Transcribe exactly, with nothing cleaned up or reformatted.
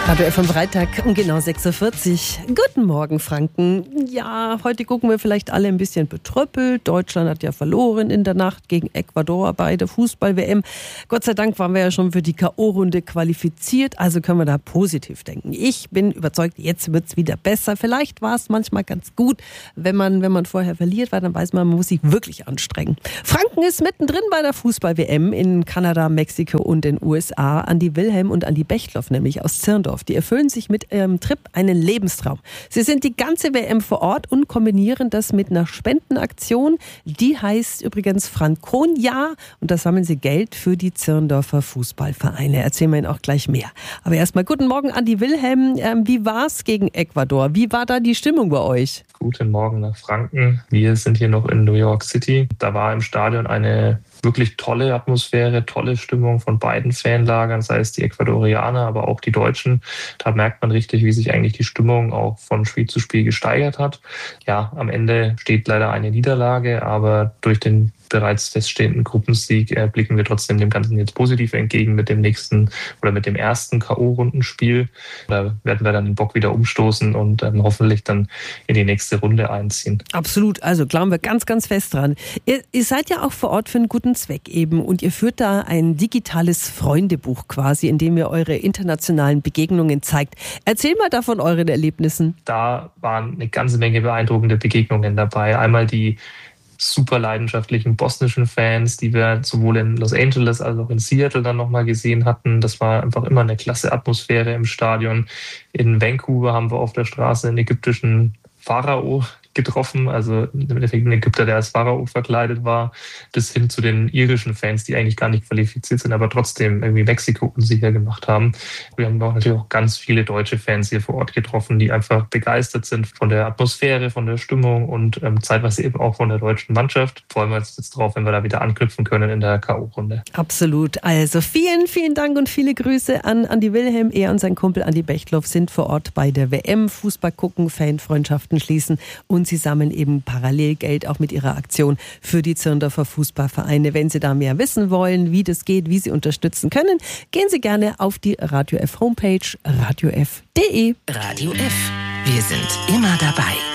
Radio F am Freitag um genau sechs Uhr vierzig. Guten Morgen, Franken. Ja, heute gucken wir vielleicht alle ein bisschen betröppelt. Deutschland hat ja verloren in der Nacht gegen Ecuador bei der Fußball-W M. Gott sei Dank waren wir ja schon für die K O-Runde qualifiziert, also können wir da positiv denken. Ich bin überzeugt, jetzt wird es wieder besser. Vielleicht war es manchmal ganz gut, wenn man, wenn man vorher verliert, weil dann weiß man, man muss sich wirklich anstrengen. Franken ist mittendrin bei der Fußball-W M in Kanada, Mexiko und den U S A. Andi Wilhelm und Andi Bechtloff nämlich aus Zirndorf. Die erfüllen sich mit ihrem Trip einen Lebenstraum. Sie sind die ganze W M vor Ort und kombinieren das mit einer Spendenaktion. Die heißt übrigens Frankonia und da sammeln sie Geld für die Zirndorfer Fußballvereine. Erzählen wir Ihnen auch gleich mehr. Aber erstmal guten Morgen, Andi Wilhelm. Ähm, wie war es gegen Ecuador? Wie war da die Stimmung bei euch? Guten Morgen nach Franken. Wir sind hier noch in New York City. Da war im Stadion eine wirklich tolle Atmosphäre, tolle Stimmung von beiden Fanlagern, sei es die Ecuadorianer, aber auch die Deutschen. Da merkt man richtig, wie sich eigentlich die Stimmung auch von Spiel zu Spiel gesteigert hat. Ja, am Ende steht leider eine Niederlage, aber durch den bereits feststehenden Gruppensieg äh, blicken wir trotzdem dem Ganzen jetzt positiv entgegen mit dem nächsten oder mit dem ersten K O-Rundenspiel. Da werden wir dann den Bock wieder umstoßen und ähm, hoffentlich dann in die nächste Runde einziehen. Absolut, also glauben wir ganz, ganz fest dran. Ihr, ihr seid ja auch vor Ort für einen guten Zweck eben und ihr führt da ein digitales Freundebuch quasi, in dem ihr eure internationalen Begegnungen zeigt. Erzähl mal davon euren Erlebnissen. Da waren eine ganze Menge beeindruckende Begegnungen dabei. Einmal die super leidenschaftlichen bosnischen Fans, die wir sowohl in Los Angeles als auch in Seattle dann nochmal gesehen hatten. Das war einfach immer eine klasse Atmosphäre im Stadion. In Vancouver haben wir auf der Straße einen ägyptischen Pharao getroffen, also im Endeffekt ein Ägypter, der als Pharao verkleidet war, bis hin zu den irischen Fans, die eigentlich gar nicht qualifiziert sind, aber trotzdem irgendwie Mexiko unsicher gemacht haben. Wir haben auch natürlich auch ganz viele deutsche Fans hier vor Ort getroffen, die einfach begeistert sind von der Atmosphäre, von der Stimmung und ähm, zeitweise eben auch von der deutschen Mannschaft. Freuen wir uns jetzt drauf, wenn wir da wieder anknüpfen können in der K O-Runde. Absolut. Also vielen, vielen Dank und viele Grüße an Andi Wilhelm. Er und sein Kumpel Andi Bechtloff sind vor Ort bei der W M. Fußball gucken, Fanfreundschaften schließen und sie sammeln eben parallel Geld auch mit ihrer Aktion für die Zirndorfer Fußballvereine. Wenn Sie da mehr wissen wollen, wie das geht, wie Sie unterstützen können, gehen Sie gerne auf die Radio F Homepage radio f punkt de. Radio F. Wir sind immer dabei.